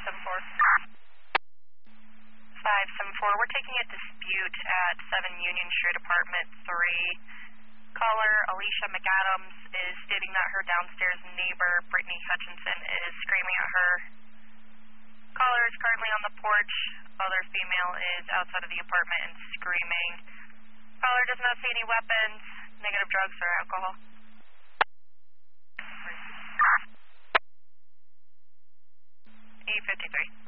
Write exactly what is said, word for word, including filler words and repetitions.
seven four. five seven four, we're taking a dispute at seven Union Street, apartment three. Caller Alicia McAdams is stating that her downstairs neighbor, Brittany Hutchinson, is screaming at her. Caller is currently on the porch. Other female is outside of the apartment and screaming. Caller does not see any weapons, negative drugs, or alcohol. eight fifty-three.